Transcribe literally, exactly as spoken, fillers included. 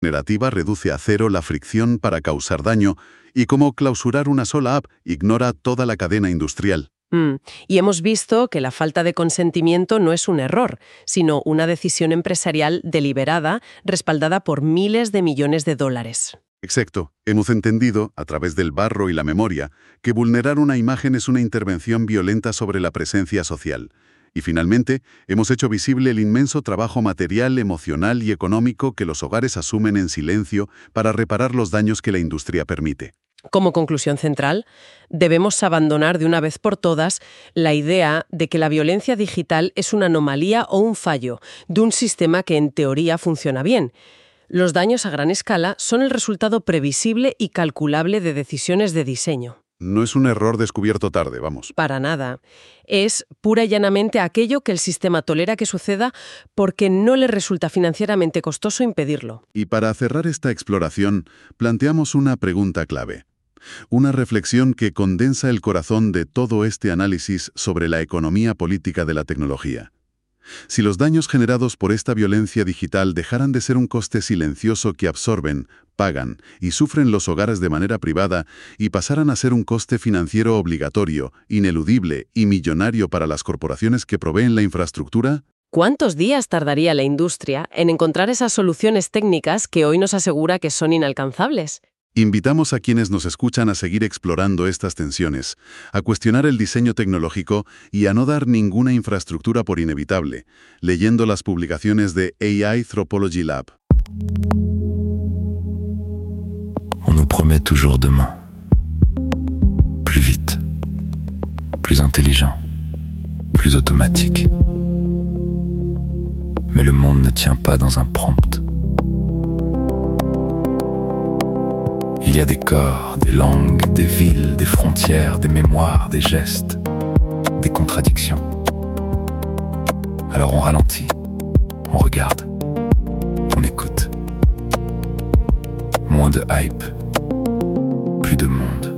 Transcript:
Generativa reduce a cero la fricción para causar daño y cómo clausurar una sola app ignora toda la cadena industrial. Mm, Y hemos visto que la falta de consentimiento no es un error, sino una decisión empresarial deliberada, respaldada por miles de millones de dólares. Exacto. Hemos entendido, a través del barro y la memoria, que vulnerar una imagen es una intervención violenta sobre la presencia social. Y finalmente, hemos hecho visible el inmenso trabajo material, emocional y económico que los hogares asumen en silencio para reparar los daños que la industria permite. Como conclusión central, debemos abandonar de una vez por todas la idea de que la violencia digital es una anomalía o un fallo de un sistema que en teoría funciona bien. Los daños a gran escala son el resultado previsible y calculable de decisiones de diseño. No es un error descubierto tarde, vamos. Para nada. Es pura y llanamente aquello que el sistema tolera que suceda porque no le resulta financieramente costoso impedirlo. Y para cerrar esta exploración, planteamos una pregunta clave. Una reflexión que condensa el corazón de todo este análisis sobre la economía política de la tecnología. Si los daños generados por esta violencia digital dejaran de ser un coste silencioso que absorben, pagan y sufren los hogares de manera privada y pasaran a ser un coste financiero obligatorio, ineludible y millonario para las corporaciones que proveen la infraestructura, ¿cuántos días tardaría la industria en encontrar esas soluciones técnicas que hoy nos asegura que son inalcanzables? invitamos a quienes nos escuchan a seguir explorando estas tensiones, a cuestionar el diseño tecnológico y a no dar ninguna infraestructura por inevitable, leyendo las publicaciones de A I Anthropology Lab. On nous promet toujours demain. Plus vite, plus intelligent, plus automatique. Mais le monde ne tient pas dans un prompt. Il y a des corps, des langues, des villes, des frontières, des mémoires, des gestes, des contradictions. Alors on ralentit, on regarde, on écoute. Moins de hype, plus de monde.